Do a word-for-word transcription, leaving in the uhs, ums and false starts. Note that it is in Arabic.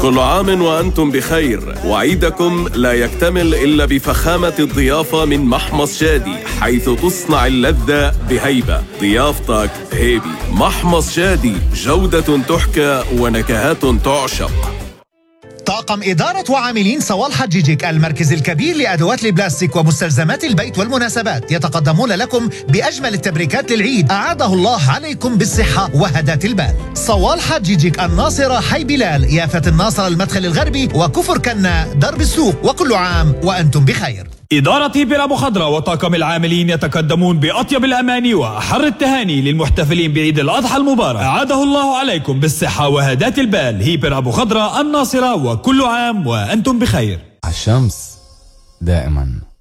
كل عام وأنتم بخير، وعيدكم لا يكتمل إلا بفخامة الضيافة من محمص شادي، حيث تصنع اللذة بهيبة. ضيافتك هيبي. محمص شادي، جودة تحكى ونكهات تعشق. طاقم إدارة وعاملين صوال حجيجيك، المركز الكبير لأدوات البلاستيك ومستلزمات البيت والمناسبات، يتقدمون لكم بأجمل التبريكات للعيد، أعاده الله عليكم بالصحة وهداة البال. صوال حجيجيك، الناصرة، حي بلال، يافة الناصرة، المدخل الغربي، وكفر كنا، درب السوق. وكل عام وأنتم بخير. إدارة هيبر أبو خضرة وطاقم العاملين يتقدمون بأطيب الأماني وأحر التهاني للمحتفلين بعيد الأضحى المبارك، أعاده الله عليكم بالصحة وهداة البال. هيبر أبو خضرة، الناصرة، وكل عام وأنتم بخير. الشمس دائما